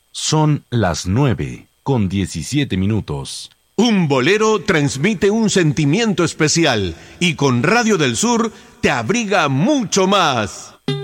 Son las 9:17. Un bolero transmite un sentimiento especial y con Radio del Sur te abriga mucho más.